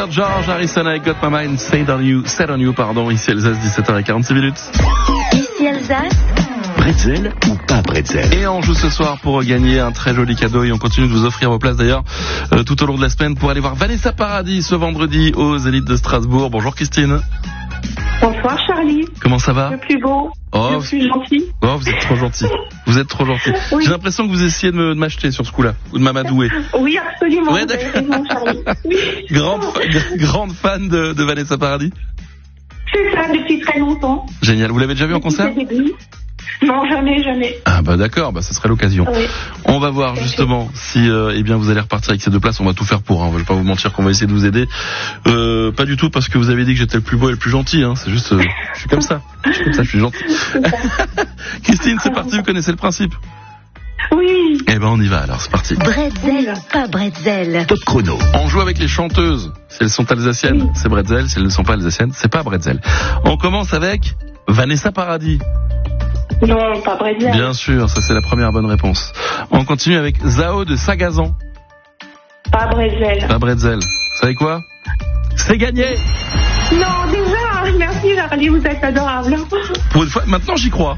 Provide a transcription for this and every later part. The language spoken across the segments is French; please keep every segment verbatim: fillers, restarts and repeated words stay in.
Mister George Harrison avec Got My Mind Set on You, Set on You, pardon, ici Alsace, dix-sept heures quarante-six minutes. Ici Alsace. Bretzel ou pas bretzel? Et on joue ce soir pour gagner un très joli cadeau et on continue de vous offrir vos places d'ailleurs euh, tout au long de la semaine pour aller voir Vanessa Paradis ce vendredi aux Zénith de Strasbourg. Bonjour Christine. Bonsoir Charlie. Comment ça va? Le plus beau, oh, le plus gentil. Oh, vous êtes trop gentil. Vous êtes trop gentil. Oui. J'ai l'impression que vous essayez de, me, de m'acheter sur ce coup-là ou de m'amadouer. Oui, absolument. Ouais, vous avez raison, Charlie. Oui. grande, fa- grande fan de, de Vanessa Paradis. C'est ça, depuis très longtemps. Génial. Vous l'avez déjà vu en concert? Depuis ses débuts. Non, jamais, jamais. Ah bah d'accord, bah ce serait l'occasion. Oui. On va voir justement si euh, eh bien vous allez repartir avec ces deux places. On va tout faire pour. Hein. On va pas vous mentir qu'on va essayer de vous aider. Euh, pas du tout parce que vous avez dit que j'étais le plus beau et le plus gentil. Hein. C'est juste, euh, je suis comme ça. Je suis comme ça, je suis gentil. Christine, c'est parti. Vous connaissez le principe? Oui. Eh ben on y va alors. C'est parti. Bretzel ou pas bretzel? Top chrono. On joue avec les chanteuses. Si elles sont alsaciennes, Oui. c'est bretzel. Si elles ne sont pas alsaciennes, c'est pas bretzel. On commence avec Vanessa Paradis. Non, pas bretzel. Bien sûr, ça c'est la première bonne réponse. On continue avec Zao de Sagazan. Pas bretzel. Pas bretzel. Vous savez quoi? C'est gagné. Non, déjà, merci Charlie, vous êtes adorable. Pour une fois, maintenant j'y crois.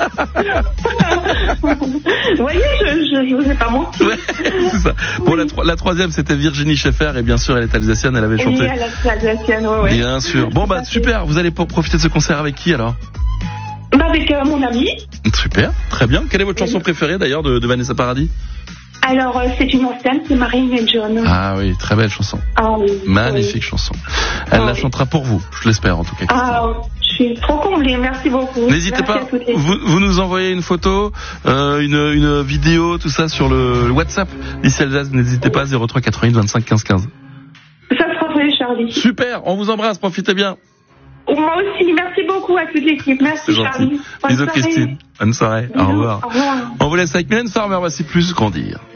Vous voyez, je, je, je vous ai pas menti. Ouais, c'est ça. Bon, la, tro- la troisième c'était Virginie Schaeffer et bien sûr elle est alsacienne, elle avait chanté. Oui, à la alsacienne, ouais, ouais. Bien sûr. Bon bah super, vous allez pour profiter de ce concert avec qui alors? Bah, avec euh, mon ami. Super, très bien. Quelle est votre chanson préférée d'ailleurs de, de Vanessa Paradis? Alors, euh, c'est une ancienne, c'est Marine et John. Ah oui, très belle chanson. Ah oui. Magnifique Oui. chanson. Elle Ah la oui. chantera pour vous, je l'espère en tout cas. Ah, je suis trop comblée, merci beaucoup. N'hésitez Merci pas, à toutes les- vous, vous nous envoyez une photo, euh, une, une vidéo, tout ça sur le, le WhatsApp d'ici Alsace. N'hésitez pas, zéro trois quatre-vingt-huit vingt-cinq quinze quinze. Ça sera fait, Charlie. Super, on vous embrasse, profitez bien. Moi aussi, merci beaucoup à toute l'équipe. Merci, C'est gentil. Charlie. Bonne Bisous soirée. Christine. Bonne soirée. Bisous. Au revoir. Au revoir. On vous laisse avec Mylène Farmer, voici Plus Grandir.